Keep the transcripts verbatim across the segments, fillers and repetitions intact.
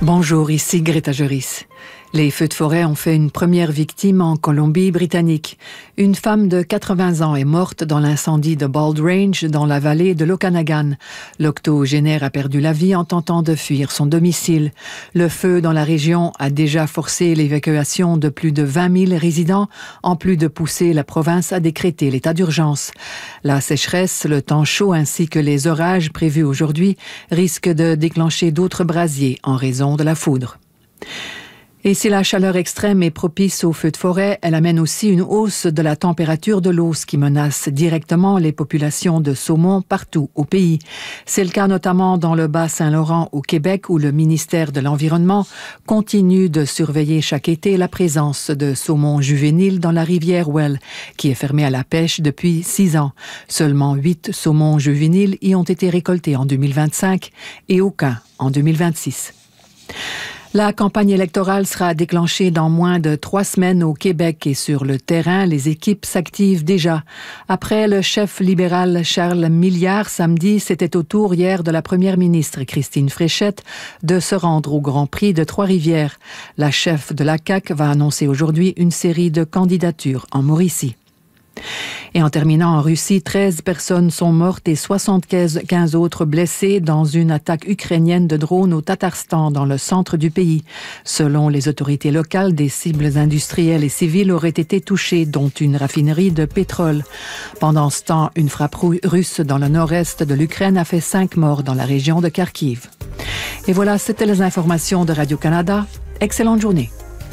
Bonjour, ici Greta Joris. Les feux de forêt ont fait une première victime en Colombie-Britannique. Une femme de quatre-vingts ans est morte dans l'incendie de Bald Range dans la vallée de l'Okanagan. L'octogénaire a perdu la vie en tentant de fuir son domicile. Le feu dans la région a déjà forcé l'évacuation de plus de vingt mille résidents, en plus de pousser la province à décréter l'état d'urgence. La sécheresse, le temps chaud ainsi que les orages prévus aujourd'hui risquent de déclencher d'autres brasiers en raison de la foudre. Et si la chaleur extrême est propice aux feux de forêt, elle amène aussi une hausse de la température de l'eau, ce qui menace directement les populations de saumon partout au pays. C'est le cas notamment dans le Bas-Saint-Laurent au Québec, où le ministère de l'Environnement continue de surveiller chaque été la présence de saumon juvénile dans la rivière Well, qui est fermée à la pêche depuis six ans. Seulement huit saumons juvéniles y ont été récoltés en deux mille vingt-cinq et aucun en deux mille vingt-six. La campagne électorale sera déclenchée dans moins de trois semaines au Québec et sur le terrain, les équipes s'activent déjà. Après le chef libéral Charles Milliard samedi, c'était au tour hier de la première ministre Christine Fréchette de se rendre au Grand Prix de Trois-Rivières. La chef de la C A Q va annoncer aujourd'hui une série de candidatures en Mauricie. Et en terminant en Russie, treize personnes sont mortes et soixante-quinze autres blessées dans une attaque ukrainienne de drones au Tatarstan, dans le centre du pays. Selon les autorités locales, des cibles industrielles et civiles auraient été touchées, dont une raffinerie de pétrole. Pendant ce temps, une frappe russe dans le nord-est de l'Ukraine a fait cinq morts dans la région de Kharkiv. Et voilà, c'était les informations de Radio-Canada. Excellente journée.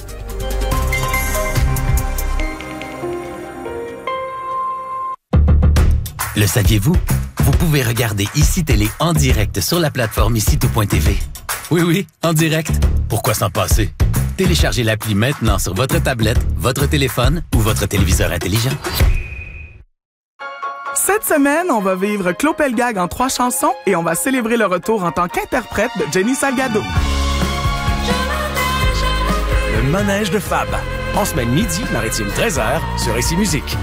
Le saviez-vous? Vous pouvez regarder Ici Télé en direct sur la plateforme ici tout point t v. Oui, oui, en direct. Pourquoi s'en passer? Téléchargez l'appli maintenant sur votre tablette, votre téléphone ou votre téléviseur intelligent. Cette semaine, on va vivre Clopelgag en trois chansons et on va célébrer le retour en tant qu'interprète de Jenny Salgado. Le manège de Fab. En semaine midi, maritime treize heures, sur Ici Musique.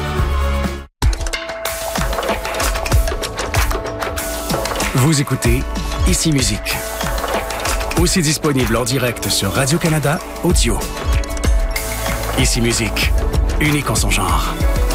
Vous écoutez Ici Musique. Aussi disponible en direct sur Radio-Canada Audio. Ici Musique, unique en son genre.